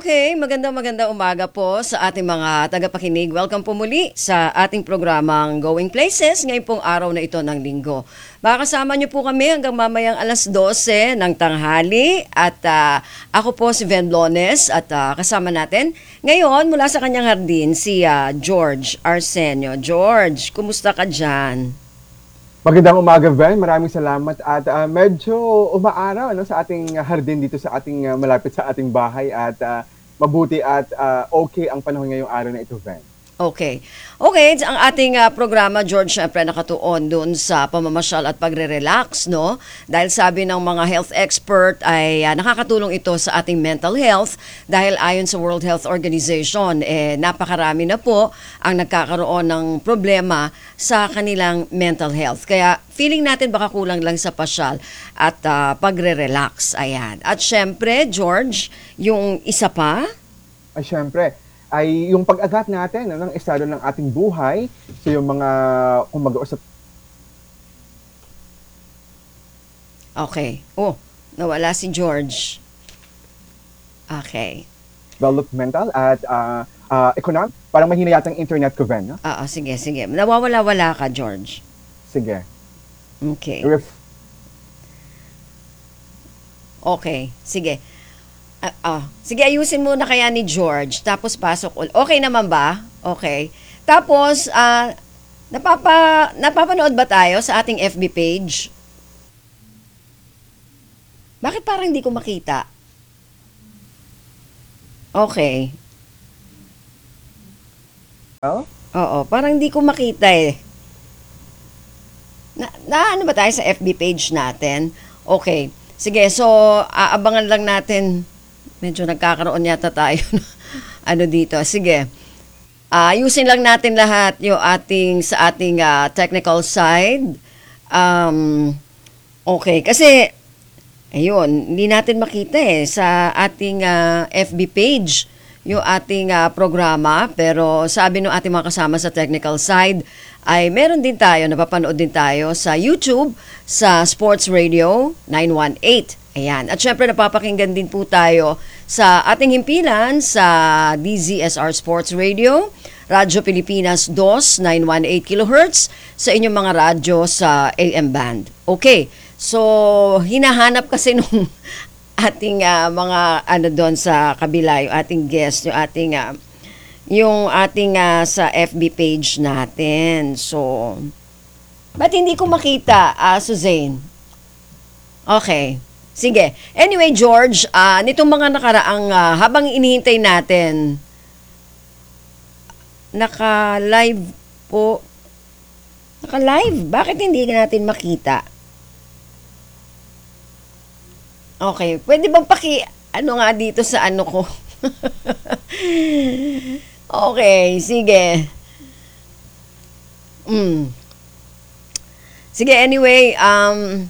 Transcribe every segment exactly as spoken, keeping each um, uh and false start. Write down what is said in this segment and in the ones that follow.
Okay, magandang magandang umaga po sa ating mga tagapakinig. Welcome po muli sa ating programang Going Places ngayong pong araw na ito ng linggo. Makakasama niyo po kami hanggang mamayang alas dose ng tanghali at uh, ako po si Ven Lones at uh, kasama natin ngayon mula sa kanyang hardin si uh, George Arsenio. George, kumusta ka dyan? Magandang umaga, Ben. Maraming salamat at uh, medyo umaaraw ano, sa ating hardin dito sa ating uh, malapit sa ating bahay at uh, mabuti at uh, okay ang panahon ngayong araw na ito, Ben. Okay. Okay, ang ating uh, programa, George, syempre nakatuon dun sa pamamasyal at pagre-relax, no? Dahil sabi ng mga health expert ay uh, nakakatulong ito sa ating mental health dahil ayon sa World Health Organization, eh, napakarami na po ang nagkakaroon ng problema sa kanilang mental health. Kaya feeling natin baka kulang lang sa pasyal at uh, pagre-relax. Ayan. At syempre, George, yung isa pa? Ay, syempre, ay yung pag-agat natin ano, ng estado ng ating buhay sa yung mga kung mag-uusap. Okay. Oh, nawala si George. Okay. Developmental at uh, uh, economic. Parang mahina yata ang internet ko, Ben. No? Oo, sige, sige. Nawawala-wala ka, George. Sige. Okay. Ref- okay, sige. Uh, uh, sige, ayusin muna kaya ni George. Tapos pasok ulit. Okay naman ba? Okay. Tapos, uh, napapa, napapanood ba tayo sa ating F B page? Bakit parang hindi ko makita? Okay. Oh? Oo, parang hindi ko makita eh. Na, na ano ba tayo sa F B page natin? Okay. Sige, so aabangan lang natin. Medyo nagkakaroon yata tayo ano dito. Sige. Uh, ayusin lang natin lahat yung ating sa ating uh, technical side. Um, okay, kasi ayun, hindi natin makita eh sa ating uh, F B page yung ating uh, programa, pero sabi ng ating mga kasama sa technical side ay meron din tayo, napapanood din tayo sa YouTube, sa Sports Radio nine one eight. Ayan. At syempre napapakinggan din po tayo sa ating himpilan sa D Z S R Sports Radio, Radyo Pilipinas two, nine one eight kilohertz, sa inyong mga radyo sa A M band. Okay. So, hinahanap kasi nung ating uh, mga ano doon sa kabila, yung ating guest, yung ating uh, yung ating uh, sa F B page natin. So, ba't hindi ko makita, uh, Suzanne? Okay. Sige. Anyway, George, uh, nitong mga nakaraang, uh, habang inihintay natin, naka-live po. Naka-live? Bakit hindi natin makita? Okay. Pwede bang paki, ano nga dito sa ano ko? Okay. Sige. Mm. Sige, anyway, um,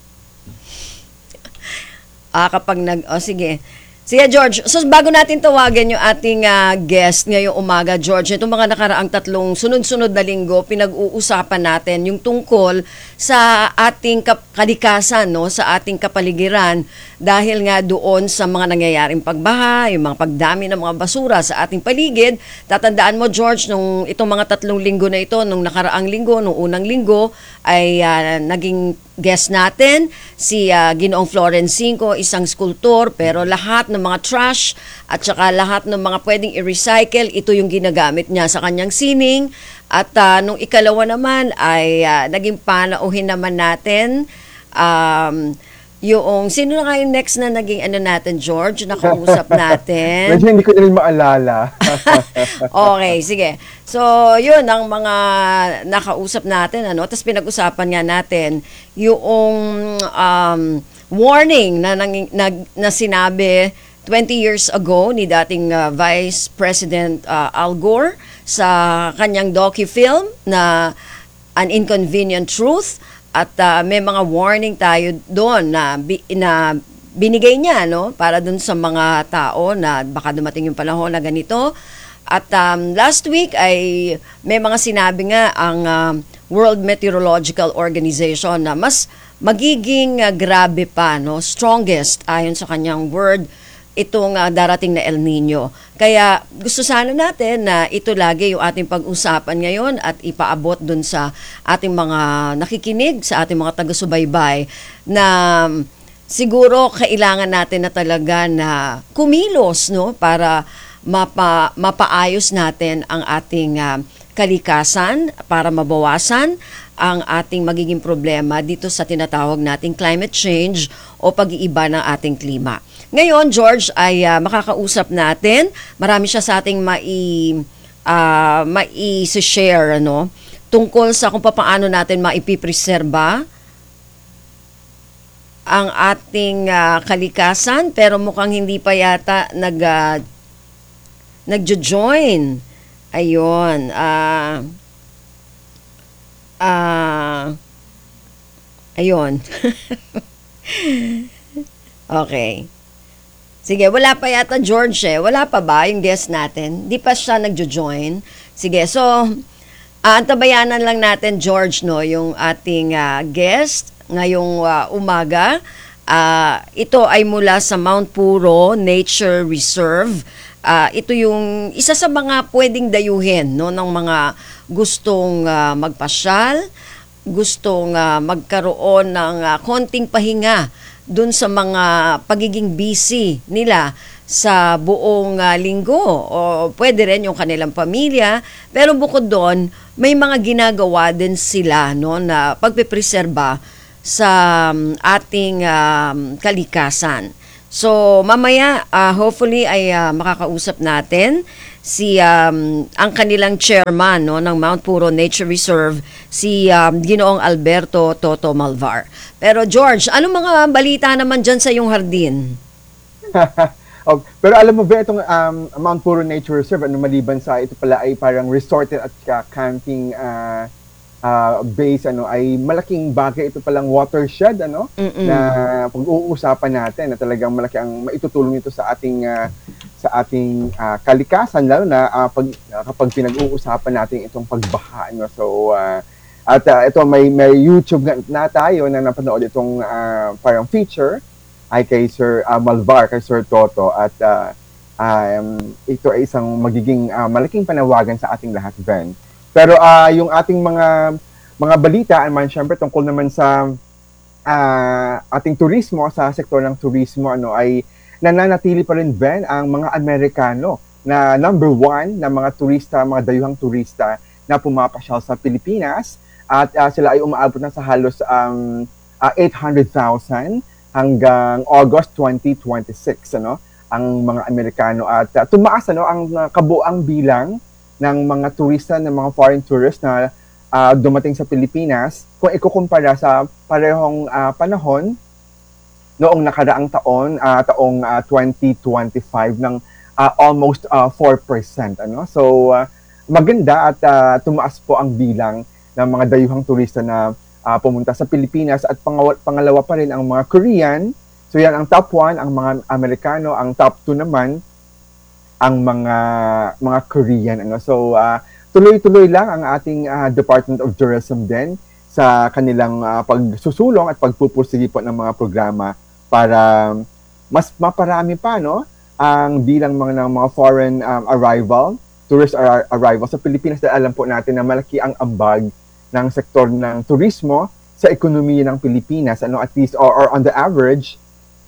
Ah, kapag nag... Oh, sige. Sige, George. So, bago natin tawagan yung ating uh, guest ngayong umaga, George, itong mga nakaraang tatlong sunod-sunod na linggo, pinag-uusapan natin yung tungkol sa ating kap- kalikasan, no? Sa ating kapaligiran, dahil nga doon sa mga nangyayaring pagbaha, yung mga pagdami ng mga basura sa ating paligid. Tatandaan mo, George, nung itong mga tatlong linggo na ito, nung nakaraang linggo, nung unang linggo, ay uh, naging guest natin si uh, Ginoong Florence Cinco, isang skulptor, pero lahat ng mga trash at saka lahat ng mga pwedeng i-recycle, ito yung ginagamit niya sa kanyang sining. At uh, nung ikalawa naman ay uh, naging panauhin naman natin um, yung, sino na nga yung next na naging ano natin, George, nakausap natin? Medyo hindi ko na rin maalala. Okay, sige. So, yun ang mga nakausap natin, ano? Tapos pinag-usapan nga natin yung um, warning na, nang, na, na sinabi twenty years ago ni dating uh, Vice President uh, Al Gore sa kanyang docu-film na An Inconvenient Truth. At uh, may mga warning tayo doon na, bi- na binigay niya, no, para doon sa mga tao na baka dumating yung panahon na ganito. At um, last week ay may mga sinabi nga ang um, World Meteorological Organization na mas magiging uh, grabe pa, no, strongest ayon sa kanyang word itong ah, darating na El Nino. Kaya gusto sana natin na ito lagi yung ating pag-usapan ngayon at ipaabot dun sa ating mga nakikinig, sa ating mga taga-subaybay na siguro kailangan natin na talaga na kumilos, no, para mapa, mapaayos natin ang ating ah, kalikasan, para mabawasan ang ating magiging problema dito sa tinatawag nating climate change o pag-iiba ng ating klima. Ngayon, George, ay uh, makakausap natin. Marami siya sa ating mai, uh, mai-share, ano, tungkol sa kung paano natin maipipreserba ang ating uh, kalikasan, pero mukhang hindi pa yata nag, uh, nagjo-join. Ayun. Ah... Uh, Ah, uh, ayun. Okay. Sige, wala pa yata George eh. Wala pa ba yung guest natin? Di pa siya nagjo-join. Sige, so, uh, antabayanan lang natin George, no, yung ating uh, guest ngayong uh, umaga. Uh, ito ay mula sa Mount Puro Nature Reserve. Uh, ito yung isa sa mga pwedeng dayuhin, no, ng mga gustong uh, magpasyal, gustong uh, magkaroon ng uh, konting pahinga dun sa mga pagiging busy nila sa buong uh, linggo o pwede rin yung kanilang pamilya. Pero bukod doon, may mga ginagawa din sila, no, na pagpipreserba sa um, ating um, kalikasan. So mamaya uh, hopefully ay uh, makakausap natin si um, ang kanilang chairman, no, ng Mount Puro Nature Reserve, si um, Ginoong Alberto Toto Malvar. Pero George, anong mga balita naman dyan sa iyong hardin? Oh, pero alam mo ba itong um, Mount Puro Nature Reserve, ano, maliban sa ito pala ay parang resort at uh, camping uh, uh, base, ano, ay malaking bagay ito palang watershed, ano, Mm-mm. na pag-uusapan natin na talagang malaki ang maitutulong ito sa ating uh, sa ating uh, kalikasan, lalo na uh, pag, uh, kapag pinag-uusapan natin itong pagbaha, ano. So uh, at uh, ito may may YouTube na, na tayo na napanood itong uh, parang feature ay kay Sir uh, Malvar, kay Sir Toto, at uh, um, ito ay isang magiging uh, malaking panawagan sa ating lahat, Ben. Pero uh, yung ating mga mga balita, man, syempre tungkol naman sa uh, ating turismo, sa sektor ng turismo, ano, ay nananatili pa rin, Ben, ang mga Amerikano na number one na mga turista, mga dayuhang turista na pumapasyal sa Pilipinas, at uh, sila ay umaabot na sa halos um, uh, eight hundred thousand hanggang August twenty twenty-six, ano, ang mga Amerikano, at uh, tumaas, ano, ang uh, kabuang bilang ng mga turista, ng mga foreign tourists na uh, dumating sa Pilipinas kung ikukumpara sa parehong uh, panahon noong nakaraang taon, uh, taong uh, twenty twenty-five, ng uh, almost uh, four percent, ano. So uh, maganda, at uh, tumaas po ang bilang ng mga dayuhang turista na Uh, pumunta sa Pilipinas, at pang- pangalawa pa rin ang mga Korean. So yan ang top one, ang mga Amerikano. Ang top two naman ang mga mga Korean, ano. So uh, tuloy-tuloy lang ang ating uh, Department of Tourism din sa kanilang uh, pagsusulong at pagpupursige po ng mga programa para mas maparami pa, no, ang bilang mga ng mga foreign um, arrival, tourist ar- arrival sa Pilipinas, dahil alam po natin na malaki ang ambag ng sektor ng turismo sa ekonomiya ng Pilipinas, ano, at least or, or on the average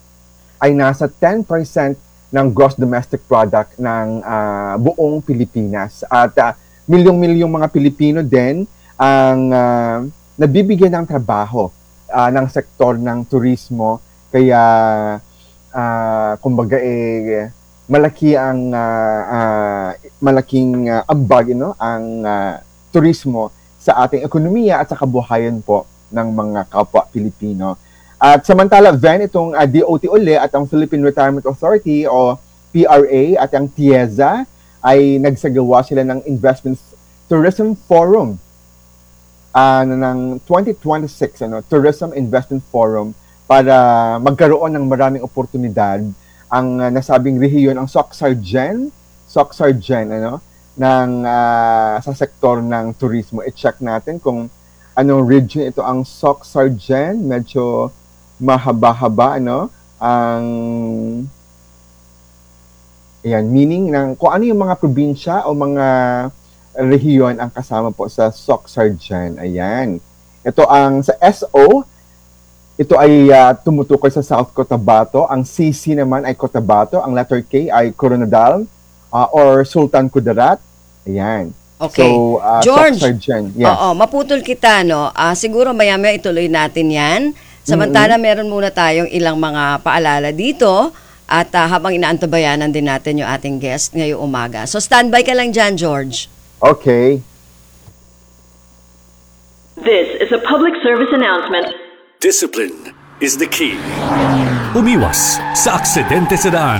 ay nasa ten percent ng gross domestic product ng uh, buong Pilipinas, at uh, milyong-milyong mga Pilipino din ang uh, nabibigyan ng trabaho uh, ng sektor ng turismo, kaya uh, kumbaga eh malaki ang uh, uh, malaking uh, ambag, you know, ang uh, turismo sa ating ekonomiya at sa kabuhayan po ng mga kapwa Pilipino. At samantala, Ven, itong uh, D O T uli at ang Philippine Retirement Authority o P R A at ang TIEZA ay nagsagawa sila ng Investment Tourism Forum uh, ng twenty twenty-six, ano, Tourism Investment Forum, para magkaroon ng maraming oportunidad ang uh, nasabing rehiyon, ang Soc-Sargen, Soc-Sargen, ano, ng uh, sa sektor ng turismo. I-check natin kung anong region ito ang Soc-Sargen. Medyo mahaba-haba, ano, ang Ayan, meaning ng kung ano yung mga probinsya o mga rehiyon ang kasama po sa SOCSARGEN. Ayan. Ito ang sa S O, ito ay uh, tumutukoy sa South Cotabato. Ang C C naman ay Cotabato. Ang letter K ay Coronadal uh, or Sultan Kudarat. Ayan. Okay. So, uh, George, SOCSARGEN. Yes. oo, maputol kita, no? Ah, siguro maya-maya ituloy natin yan. Samantala, mm-hmm. meron muna tayong ilang mga paalala dito at uh, habang inaantabayanan din natin yung ating guest ngayong umaga. So, standby ka lang dyan, George. Okay. This is a public service announcement. Discipline is the key. Umiwas sa aksidente sa daan.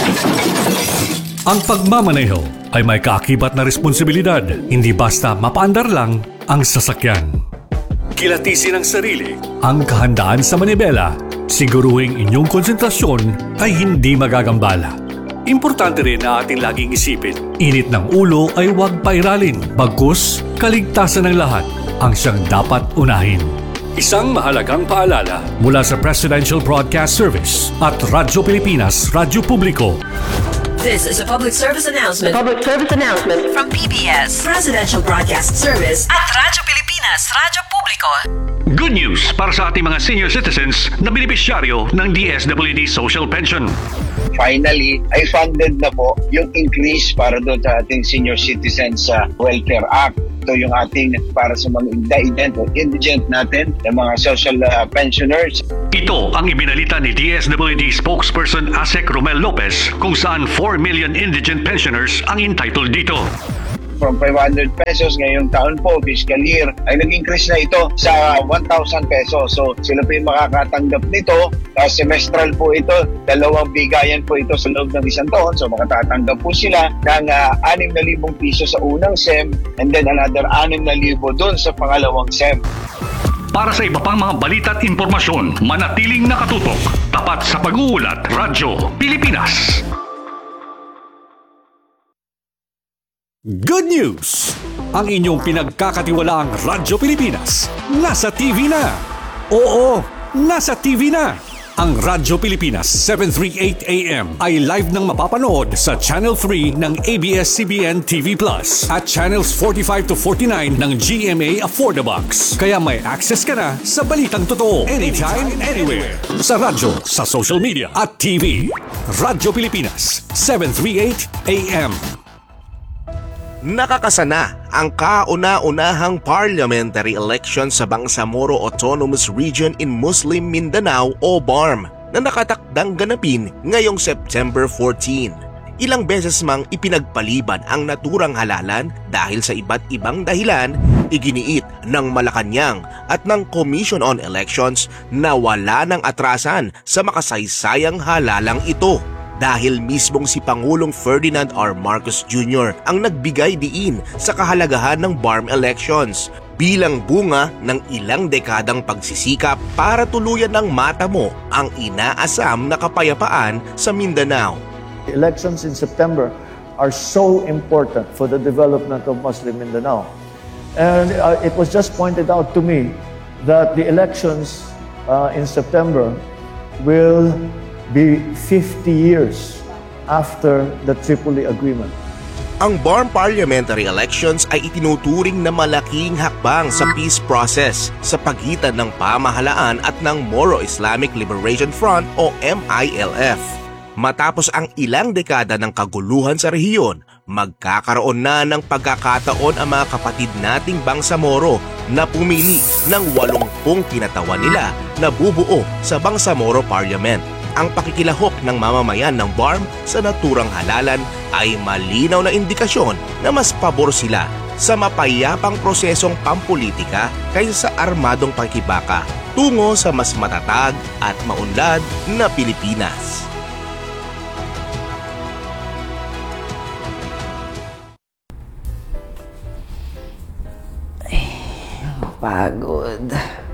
Ang pagmamaneho ay may kaakibat na responsibilidad. Hindi basta mapaandar lang ang sasakyan. Kilatisin ang sarili, ang kahandaan sa manibela. Siguruhing inyong konsentrasyon ay hindi magagambala. Importante rin na ating laging isipin, init ng ulo ay huwag pairalin. Bagkus, kaligtasan ng lahat ang siyang dapat unahin. Isang mahalagang paalala mula sa Presidential Broadcast Service at Radyo Pilipinas, Radyo Publiko. This is a public service announcement. Public service announcement. From P B S, Presidential Broadcast Service at Radyo Pilipinas, Radyo Publiko. Good news para sa ating mga senior citizens na benepisyaryo ng D S W D Social Pension. Finally, ay funded na po yung increase para doon sa ating Senior Citizens uh, Welfare Act. Ito yung ating para sa mga indigent o indigent natin, yung mga social uh, pensioners. Ito ang ibinalita ni D S W D spokesperson Asek Romel Lopez kung saan four million indigent pensioners ang entitled dito. From five hundred pesos ngayong taon po, fiscal year, ay nag-increase na ito sa one thousand pesos. So sila po yung makakatanggap nito. Uh, semestral po ito, dalawang bigayan po ito sa loob ng isang taon. So makatatanggap po sila ng uh, six thousand piso sa unang S E M and then another six thousand doon sa pangalawang S E M. Para sa iba pang mga balita at impormasyon, manatiling nakatutok. Tapat sa pag-uulat, Radyo Pilipinas. Good news! Ang inyong pinagkakatiwalaang Radyo Pilipinas nasa T V na. Oo, nasa T V na. Ang Radyo Pilipinas seven thirty-eight A M ay live nang mapapanood sa Channel three ng A B S C B N T V Plus at Channels forty-five to forty-nine ng G M A Affordabox. Kaya may access ka na sa balitang totoo anytime, anywhere. Sa radyo, sa social media at T V. Radyo Pilipinas seven thirty-eight A M. Nakakasana ang kauna-unahang parliamentary election sa Bangsamoro Autonomous Region in Muslim Mindanao o B A R M na nakatakdang ganapin ngayong September fourteen. Ilang beses mang ipinagpaliban ang naturang halalan dahil sa iba't ibang dahilan, iginiit ng Malacanang at ng Commission on Elections na wala ng atrasan sa makasaysayang halalang ito. Dahil mismong si Pangulong Ferdinand R. Marcos Junior ang nagbigay diin sa kahalagahan ng B A R M elections bilang bunga ng ilang dekadang pagsisikap para tuluyan ng matamo ang inaasam na kapayapaan sa Mindanao. Elections in September are so important for the development of Muslim Mindanao. And uh, it was just pointed out to me that the elections uh, in September will be fifty years after the Tripoli Agreement. Ang B A R M parliamentary elections ay itinuturing na malaking hakbang sa peace process sa pagitan ng pamahalaan at ng Moro Islamic Liberation Front o M I L F. Matapos ang ilang dekada ng kaguluhan sa rehiyon, magkakaroon na ng pagkakataon ang mga kapatid nating Bangsamoro na pumili ng walumpung kinatawan nila na bubuo sa Bangsamoro Parliament. Ang pakikilahok ng mamamayan ng B A R M sa naturang halalan ay malinaw na indikasyon na mas pabor sila sa mapayapang prosesong pampolitika kaysa sa armadong pakikibaka tungo sa mas matatag at maunlad na Pilipinas. Pagod.